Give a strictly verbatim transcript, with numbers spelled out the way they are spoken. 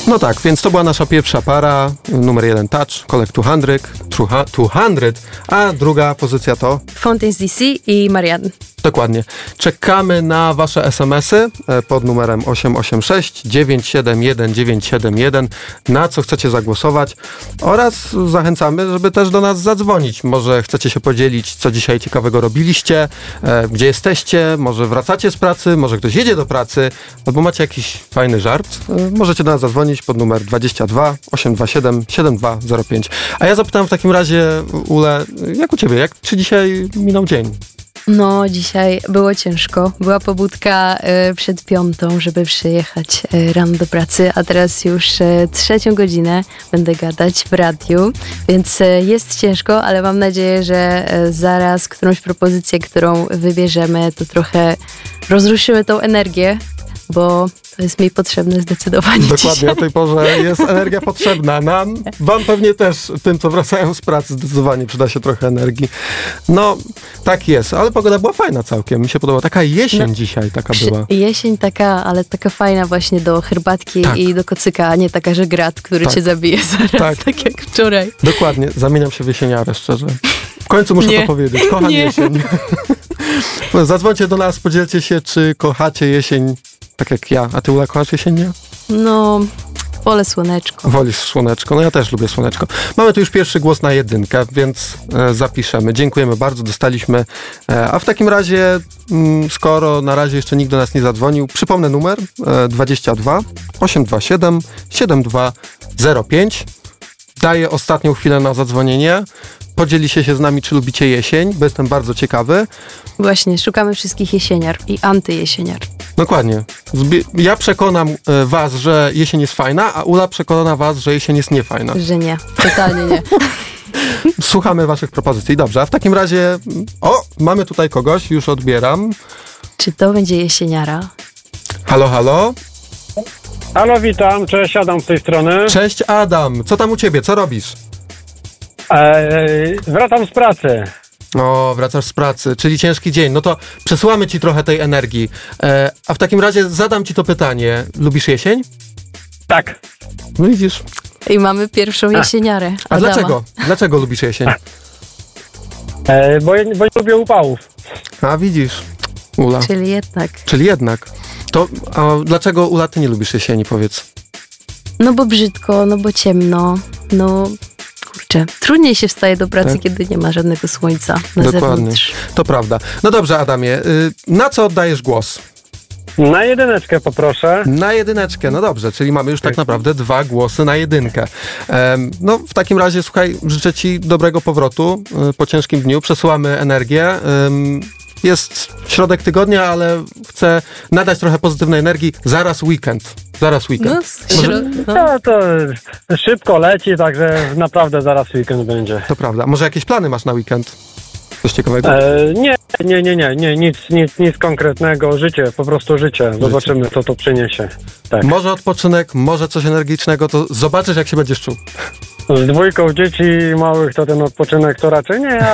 No tak, więc to była nasza pierwsza para, numer jeden Touch, Collect dwieście, a druga pozycja to? Fountains D C i Marianne. Dokładnie. Czekamy na wasze es em esy pod numerem osiem osiem sześć dziewięć siedem jeden dziewięć siedem jeden, na co chcecie zagłosować, oraz zachęcamy, żeby też do nas zadzwonić. Może chcecie się podzielić, co dzisiaj ciekawego robiliście, e, gdzie jesteście, może wracacie z pracy, może ktoś jedzie do pracy, albo macie jakiś fajny żart. E, możecie do nas zadzwonić pod numer dwadzieścia dwa osiemset dwadzieścia siedem siedem dwa zero pięć. A ja zapytam w takim razie, Ule, jak u ciebie? Jak, czy dzisiaj minął dzień? No, dzisiaj było ciężko. Była pobudka y, przed piątą, żeby przyjechać y, rano do pracy, a teraz już y, trzecią godzinę będę gadać w radiu, więc y, jest ciężko, ale mam nadzieję, że y, zaraz którąś propozycję, którą wybierzemy, to trochę rozruszymy tą energię, bo to jest mi potrzebne zdecydowanie. Dokładnie, dzisiaj. o tej porze jest energia potrzebna nam, wam pewnie też, tym co wracają z pracy, zdecydowanie przyda się trochę energii. No, tak jest, ale pogoda była fajna całkiem, mi się podoba. Taka jesień no, dzisiaj taka przy, była. Jesień taka, ale taka fajna właśnie do herbatki tak. i do kocyka, a nie taka, że grat, który tak. cię zabije zaraz, tak. tak jak wczoraj. Dokładnie, zamieniam się w jesieniarę, szczerze. W końcu muszę nie. to powiedzieć, kocham nie. jesień. Zadzwońcie do nas, podzielcie się, czy kochacie jesień tak jak ja. A ty, Ula, kochasz jesień, nie? No, wolę słoneczko. Wolisz słoneczko? No ja też lubię słoneczko. Mamy tu już pierwszy głos na jedynkę, więc e, zapiszemy. Dziękujemy bardzo, dostaliśmy. E, a w takim razie, m, skoro na razie jeszcze nikt do nas nie zadzwonił, przypomnę numer e, dwadzieścia dwa osiemset dwadzieścia siedem siedem dwa zero pięć. Daję ostatnią chwilę na zadzwonienie. Podzieliście się z nami, czy lubicie jesień, bo jestem bardzo ciekawy. Właśnie, szukamy wszystkich jesieniar i antyjesieniar. Dokładnie. Zbi- ja przekonam e, was, że jesień jest fajna, a Ula przekona was, że jesień jest niefajna. Że nie, totalnie nie. Słuchamy waszych propozycji. Dobrze, a w takim razie... O, mamy tutaj kogoś, już odbieram. Czy to będzie jesieniara? Halo, halo. Halo, witam, cześć, Adam z tej strony. Cześć, Adam. Co tam u ciebie? Co robisz? Eee, wracam z pracy. O, wracasz z pracy, czyli ciężki dzień. No to przesyłamy ci trochę tej energii. E, a w takim razie zadam ci to pytanie. Lubisz jesień? Tak. No widzisz. I mamy pierwszą jesieniarę. A Adama. dlaczego? Dlaczego lubisz jesień? Eee, bo, ja, bo nie lubię upałów. A widzisz, Ula. Czyli jednak. Czyli jednak. To a dlaczego, Ula, ty nie lubisz jesieni, powiedz? No bo brzydko, no bo ciemno, no kurczę. Trudniej się wstaje do pracy, tak? Kiedy nie ma żadnego słońca na Dokładnie. zewnątrz. To prawda. No dobrze, Adamie, y, na co oddajesz głos? Na jedyneczkę poproszę. Na jedyneczkę, no dobrze, czyli mamy już tak naprawdę dwa głosy na jedynkę. Um, no w takim razie, słuchaj, życzę ci dobrego powrotu y, po ciężkim dniu, przesyłamy energię. Um, jest środek tygodnia, ale chcę nadać trochę pozytywnej energii. Zaraz weekend. Zaraz weekend. No, Może... no. No to szybko leci, także naprawdę zaraz weekend będzie. To prawda. Może jakieś plany masz na weekend? Coś ciekawego? Eee, nie, nie, nie, nie, nie, nic, nic, nic konkretnego. Życie, po prostu życie. Zobaczymy, życie. Co to przyniesie. Tak. Może odpoczynek, może coś energicznego, to zobaczysz, jak się będziesz czuł. Z dwójką dzieci małych to ten odpoczynek to raczej nie,